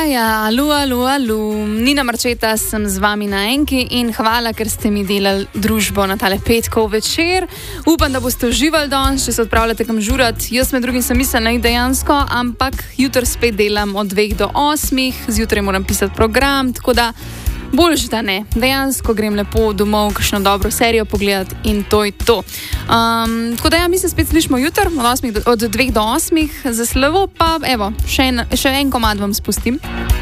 Ja, alu. Nina Marčeta sem z vami na Enki in hvala, ker ste mi delali družbo na tale petkov večer. Upam, da boste uživali danes, če se odpravljate kam žurat. Jaz med drugim sem mislila dejansko, ampak jutri spet delam od 2 do 8, zjutraj moram pisati program, tako da boljš da ne. Dejansko grem lepo domov, kakšno dobro serijo pogledati in to je to. Tako da mi se spet slišimo jutri od 2 do 8, za slovo pa evo, še en komad vam spustim.